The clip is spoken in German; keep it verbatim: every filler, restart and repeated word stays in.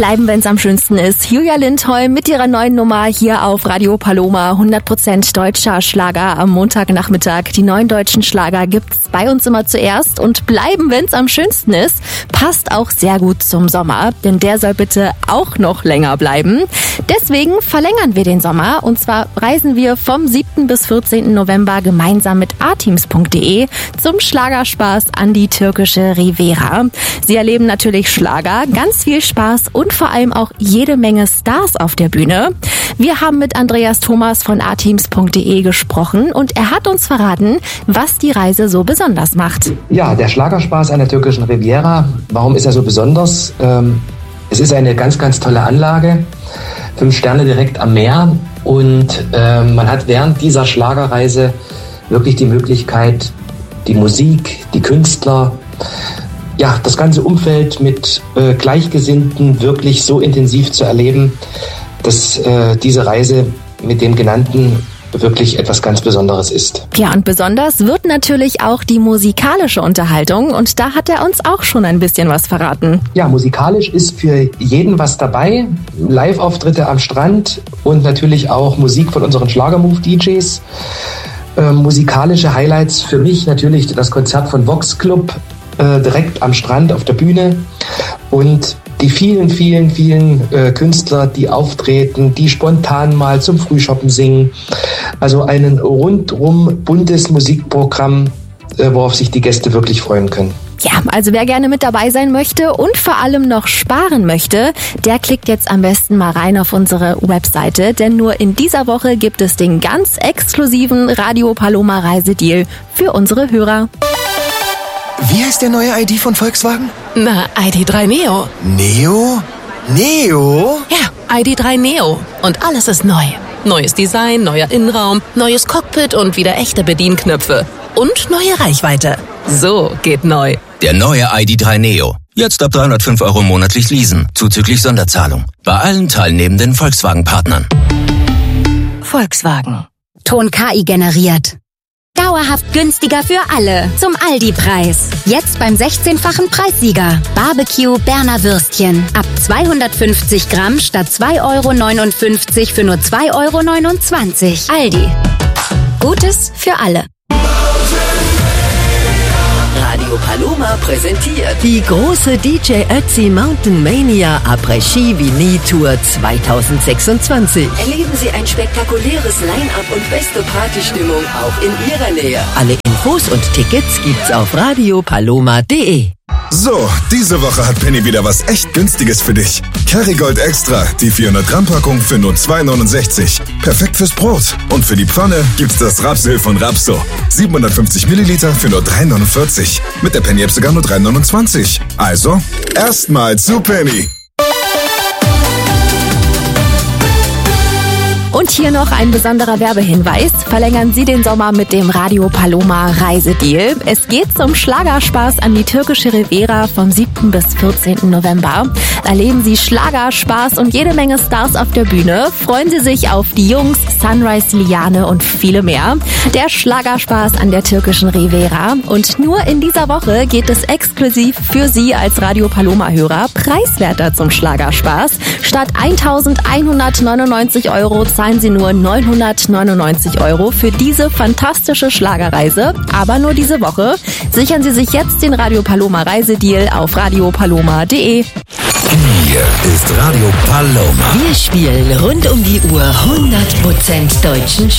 Bleiben, wenn's am schönsten ist. Julia Lindholm mit ihrer neuen Nummer hier auf Radio Paloma. hundert Prozent deutscher Schlager am Montagnachmittag. Die neuen deutschen Schlager gibt's bei uns immer zuerst. Und Bleiben, wenn's am schönsten ist, passt auch sehr gut zum Sommer. Denn der soll bitte auch noch länger bleiben. Deswegen verlängern wir den Sommer. Und zwar reisen wir vom siebten bis vierzehnten November gemeinsam mit arteams punkt de zum Schlagerspaß an die türkische Riviera. Sie erleben natürlich Schlager, ganz viel Spaß und vor allem auch jede Menge Stars auf der Bühne. Wir haben mit Andreas Thomas von arteams punkt de gesprochen und er hat uns verraten, was die Reise so besonders macht. Ja, der Schlagerspaß an der türkischen Riviera, warum ist er so besonders? Ähm, es ist eine ganz, ganz tolle Anlage, fünf Sterne direkt am Meer und äh, man hat während dieser Schlagerreise wirklich die Möglichkeit, die Musik, die Künstler, ja, das ganze Umfeld mit äh, Gleichgesinnten wirklich so intensiv zu erleben, dass äh, diese Reise mit dem Genannten wirklich etwas ganz Besonderes ist. Ja, und besonders wird natürlich auch die musikalische Unterhaltung und da hat er uns auch schon ein bisschen was verraten. Ja, musikalisch ist für jeden was dabei. Live-Auftritte am Strand und natürlich auch Musik von unseren Schlagermove-D Js. Äh, musikalische Highlights für mich natürlich das Konzert von Vox Club, direkt am Strand auf der Bühne und die vielen, vielen, vielen äh, Künstler, die auftreten, die spontan mal zum Frühshoppen singen. Also ein rundum buntes Musikprogramm, äh, worauf sich die Gäste wirklich freuen können. Ja, also wer gerne mit dabei sein möchte und vor allem noch sparen möchte, der klickt jetzt am besten mal rein auf unsere Webseite, denn nur in dieser Woche gibt es den ganz exklusiven Radio Paloma Reisedeal für unsere Hörer. Wie heißt der neue I D von Volkswagen? Na, I D drei Neo. Neo? Neo? Ja, I D drei Neo. Und alles ist neu. Neues Design, neuer Innenraum, neues Cockpit und wieder echte Bedienknöpfe. Und neue Reichweite. So geht neu. Der neue I D drei Neo. Jetzt ab dreihundertfünf Euro monatlich leasen, zuzüglich Sonderzahlung. Bei allen teilnehmenden Volkswagen-Partnern. Volkswagen. Ton K I generiert. Dauerhaft günstiger für alle. Zum Aldi-Preis. Jetzt beim sechzehnfachen Preissieger. Barbecue Berner Würstchen. Ab zweihundertfünfzig Gramm statt zwei Euro neunundfünfzig für nur zwei Euro neunundzwanzig. Aldi. Gutes für alle. Radio Paloma präsentiert die große D J Ötzi Mountain Mania Après-Ski Vinil Tour zweitausendsechsundzwanzig. Erleben Sie ein spektakuläres Line-Up und beste Partystimmung auch in Ihrer Nähe. Alle Infos und Tickets gibt's auf radio paloma punkt de. So, diese Woche hat Penny wieder was echt Günstiges für dich. Kerrygold Extra, die vierhundert Gramm Packung für nur zwei Euro neunundsechzig. Perfekt fürs Brot. Und für die Pfanne gibt's das Rapsöl von Rapso. siebenhundertfünfzig Milliliter für nur drei Euro neunundvierzig. Mit der Penny-App sogar nur drei Euro neunundzwanzig. Also, erstmal zu Penny. Und hier noch ein besonderer Werbehinweis. Verlängern Sie den Sommer mit dem Radio Paloma Reisedeal. Es geht zum Schlagerspaß an die türkische Riviera vom siebten bis vierzehnten November. Erleben Sie Schlager, Spaß und jede Menge Stars auf der Bühne. Freuen Sie sich auf die Jungs, Sunrise, Liane und viele mehr. Der Schlagerspaß an der türkischen Riviera. Und nur in dieser Woche geht es exklusiv für Sie als Radio Paloma-Hörer preiswerter zum Schlagerspaß. Statt eintausendeinhundertneunundneunzig Euro zahlen Sie nur neunhundertneunundneunzig Euro für diese fantastische Schlagerreise. Aber nur diese Woche. Sichern Sie sich jetzt den Radio Paloma Reisedeal auf radio paloma punkt de. Hier ist Radio Paloma. Wir spielen rund um die Uhr hundert Prozent deutschen Schlager.